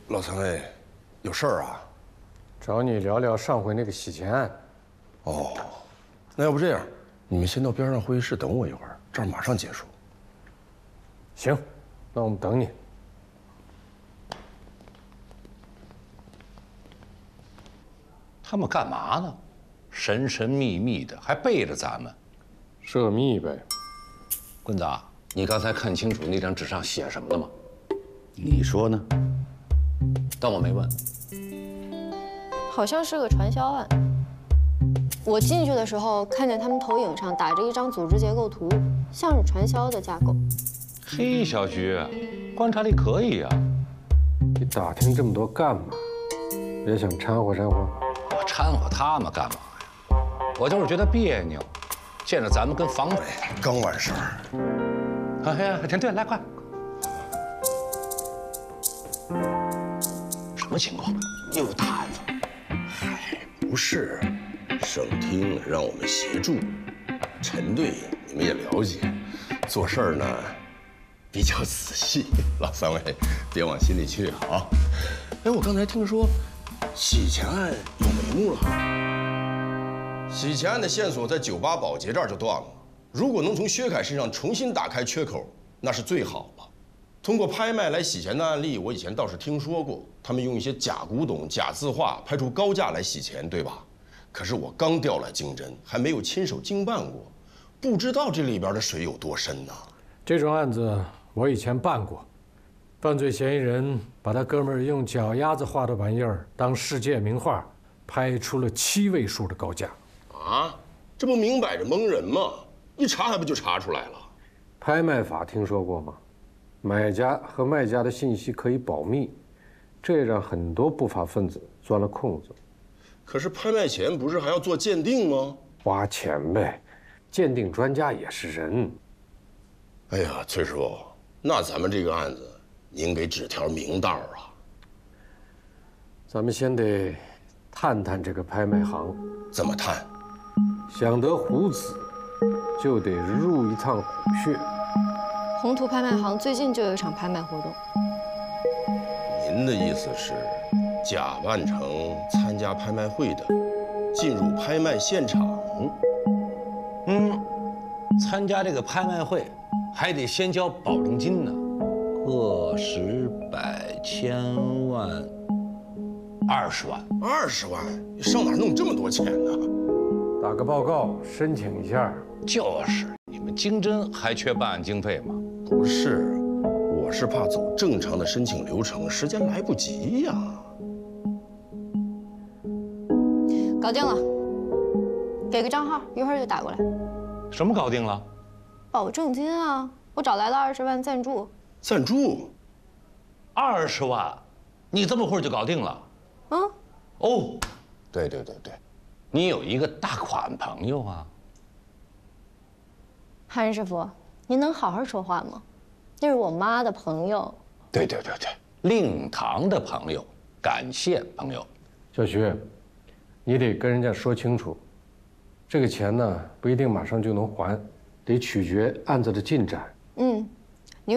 老三位，有事儿啊？ 找你聊聊上回那个洗钱案。 哦，那要不这样，你们先到边上会议室等我一会儿，这儿马上结束。 行，那我们等你。 他们干嘛呢？神神秘秘的，还背着咱们。 涉密呗。 棍子啊，你刚才看清楚那张纸上写什么了吗？ 你说呢？ 但我没问。 好像是个传销案。我进去的时候看见他们投影上打着一张组织结构图，像是传销的架构。 嘿，小徐，观察力可以啊。 你打听这么多干嘛？也想掺和掺和？ 我掺和他们干嘛呀？我就是觉得别扭，见着咱们跟防匪。 刚完事儿。 哎，陈队，来快。什么情况？又打案子？ 嗨，不是，省厅让我们协助。陈队，你们也了解，做事儿呢比较仔细。老三位，别往心里去啊。哎，我刚才听说，洗钱案有眉目了。洗钱案的线索在酒吧保洁这儿就断了。如果能从薛凯身上重新打开缺口，那是最好了。通过拍卖来洗钱的案例，我以前倒是听说过，他们用一些假古董、假字画拍出高价来洗钱，对吧？可是我刚调来经侦，还没有亲手经办过，不知道这里边的水有多深呢。 这种案子我以前办过，犯罪嫌疑人把他哥们儿用脚丫子画的玩意儿当世界名画，拍出了7位数的高价。 啊，这不明摆着蒙人吗？一查还不就查出来了？ 拍卖法听说过吗？买家和卖家的信息可以保密，这让很多不法分子钻了空子。 可是拍卖前不是还要做鉴定吗？ 花钱呗，鉴定专家也是人。 哎呀，崔师傅，那咱们这个案子，您给指条明道啊。 咱们先得探探这个拍卖行。 怎么探？ 想得虎子，就得入一趟虎穴。 宏图拍卖行最近就有一场拍卖活动。 您的意思是，假扮成参加拍卖会的，进入拍卖现场？ 参加这个拍卖会还得先交保证金呢，个十百千万，20万。 20万？你上哪儿弄这么多钱呢？ 打个报告，申请一下。 就是，你们经侦还缺办案经费吗？ 不是，我是怕走正常的申请流程，时间来不及呀。 搞定了，给个账号，一会儿就打过来。 什么搞定了？ 保证金啊，我找来了20万赞助。 赞助 ？20万？你这么会儿就搞定了？哦，对，你有一个大款朋友啊。 韩师傅，您能好好说话吗？那是我妈的朋友。 对，令堂的朋友，感谢朋友。 小徐，你得跟人家说清楚，这个钱呢不一定马上就能还，得取决案子的进展。